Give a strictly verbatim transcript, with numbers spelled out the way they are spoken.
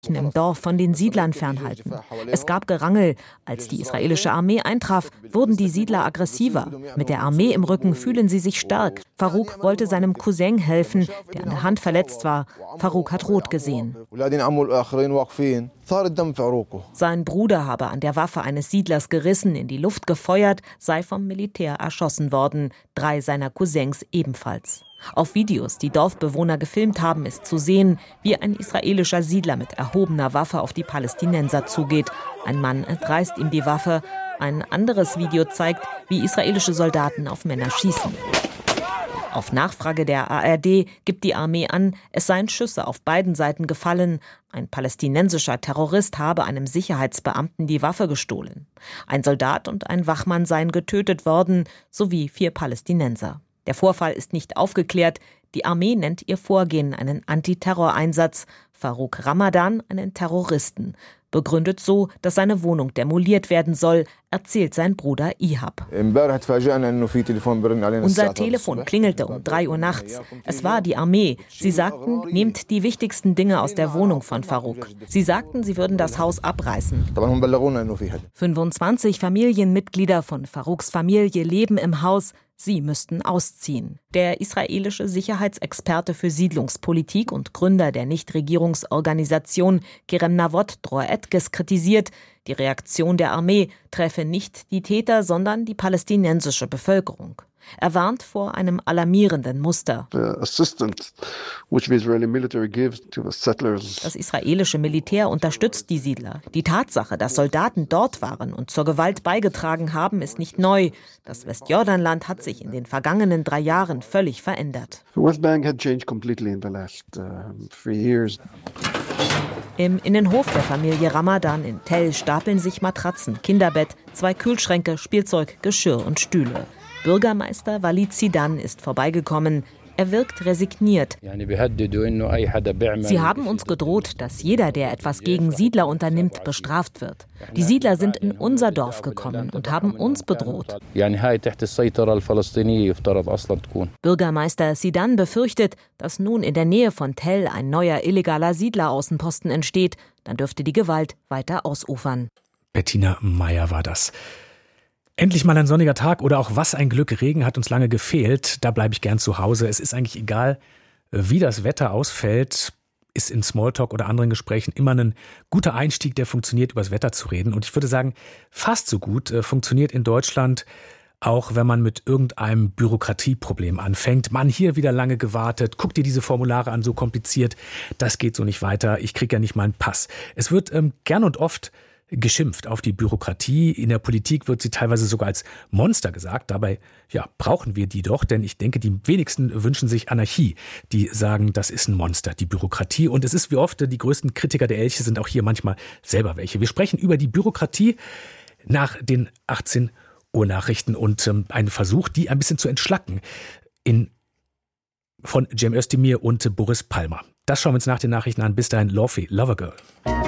im Dorf von den Siedlern fernhalten. Es gab Gerangel. Als die israelische Armee eintraf, wurden die Siedler aggressiver. Mit der Armee im Rücken fühlen sie sich stark. Farouk wollte seinem Cousin helfen, der an der Hand verletzt war. Farouk hat rot gesehen. Sein Bruder habe an der Waffe eines Siedlers gerissen, in die Luft gefeuert, sei vom Militär erschossen worden. Drei seiner Cousins ebenfalls. Auf Videos, die Dorfbewohner gefilmt haben, ist zu sehen, wie ein israelischer Siedler mit erhobener Waffe auf die Palästinenser zugeht. Ein Mann entreißt ihm die Waffe. Ein anderes Video zeigt, wie israelische Soldaten auf Männer schießen. Auf Nachfrage der A R D gibt die Armee an, es seien Schüsse auf beiden Seiten gefallen. Ein palästinensischer Terrorist habe einem Sicherheitsbeamten die Waffe gestohlen. Ein Soldat und ein Wachmann seien getötet worden, sowie vier Palästinenser. Der Vorfall ist nicht aufgeklärt. Die Armee nennt ihr Vorgehen einen Antiterroreinsatz, Farouk Ramadan einen Terroristen. Begründet so, dass seine Wohnung demoliert werden soll, erzählt sein Bruder Ihab. Unser Telefon klingelte um drei Uhr nachts. Es war die Armee. Sie sagten, nehmt die wichtigsten Dinge aus der Wohnung von Farouk. Sie sagten, sie würden das Haus abreißen. fünfundzwanzig Familienmitglieder von Farouks Familie leben im Haus. Sie müssten ausziehen. Der israelische Sicherheitsexperte für Siedlungspolitik und Gründer der Nichtregierungsorganisation Kerem Navot Dror Etkes kritisiert, die Reaktion der Armee treffe nicht die Täter, sondern die palästinensische Bevölkerung. Er warnt vor einem alarmierenden Muster. Das israelische Militär unterstützt die Siedler. Die Tatsache, dass Soldaten dort waren und zur Gewalt beigetragen haben, ist nicht neu. Das Westjordanland hat sich in den vergangenen drei Jahren völlig verändert. Im Innenhof der Familie Ramadan in Tell stapeln sich Matratzen, Kinderbett, zwei Kühlschränke, Spielzeug, Geschirr und Stühle. Bürgermeister Walid Zidan ist vorbeigekommen. Er wirkt resigniert. Sie haben uns gedroht, dass jeder, der etwas gegen Siedler unternimmt, bestraft wird. Die Siedler sind in unser Dorf gekommen und haben uns bedroht. Bürgermeister Zidan befürchtet, dass nun in der Nähe von Tell ein neuer illegaler Siedleraußenposten entsteht. Dann dürfte die Gewalt weiter ausufern. Bettina Meyer war das. Endlich mal ein sonniger Tag oder auch was ein Glück, Regen hat uns lange gefehlt. Da bleibe ich gern zu Hause. Es ist eigentlich egal, wie das Wetter ausfällt. Ist in Smalltalk oder anderen Gesprächen immer ein guter Einstieg, der funktioniert, über das Wetter zu reden. Und ich würde sagen, fast so gut äh, funktioniert in Deutschland, auch wenn man mit irgendeinem Bürokratieproblem anfängt. Mann, hier wieder lange gewartet. Guck dir diese Formulare an, so kompliziert. Das geht so nicht weiter. Ich kriege ja nicht mal einen Pass. Es wird ähm, gern und oft geschimpft auf die Bürokratie. In der Politik wird sie teilweise sogar als Monster gesagt. Dabei ja, brauchen wir die doch, denn ich denke, die wenigsten wünschen sich Anarchie. Die sagen, das ist ein Monster, die Bürokratie. Und es ist wie oft, die größten Kritiker der Elche sind auch hier manchmal selber welche. Wir sprechen über die Bürokratie nach den achtzehn Uhr Nachrichten und ähm, einen Versuch, die ein bisschen zu entschlacken in, von Cem Özdemir und Boris Palmer. Das schauen wir uns nach den Nachrichten an. Bis dahin, Lawfey, Lovergirl.